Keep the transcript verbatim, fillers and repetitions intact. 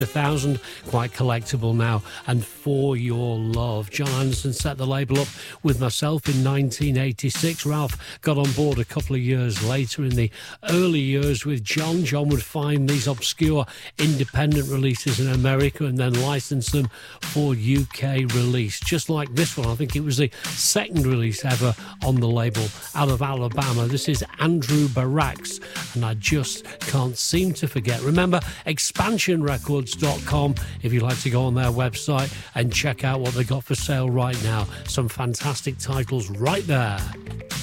A thousand, quite collectible now, and For Your Love. John Anderson set the label up with myself in nineteen eighty-six. Ralph got on board a couple of years later. In the early years with John, John would find these obscure independent releases in America and then license them for U K release. Just like this one, I think it was the second release ever on the label out of Alabama. This is Andrew Barrax, and I just can't seem to forget. Remember, expansion records dot com if you'd like to go on their website and check out what they got for sale right now. Some fantastic titles right there.